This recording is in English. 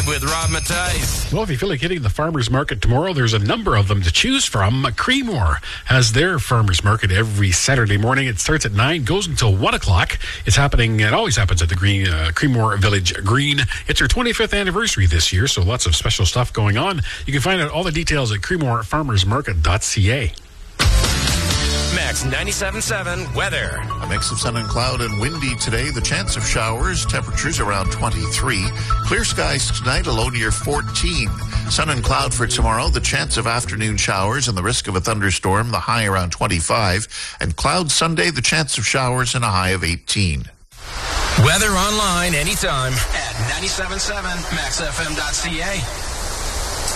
with Rob Matthijs. Well, if you feel like hitting the farmer's market tomorrow, there's a number of them to choose from. Creemore has their farmer's market every Saturday morning. It starts at 9, goes until 1 o'clock. It always happens at the Creemore Village Green. It's their 25th anniversary this year, so lots of special stuff going on. You can find out all the details at creemorefarmersmarket.ca. Max 97.7 weather. A mix of sun and cloud and windy today. The chance of showers. Temperatures around 23. Clear skies tonight, a low near 14. Sun and cloud for tomorrow. The chance of afternoon showers and the risk of a thunderstorm. The high around 25. And cloud Sunday. The chance of showers and a high of 18. Weather online anytime at 97.7maxfm.ca.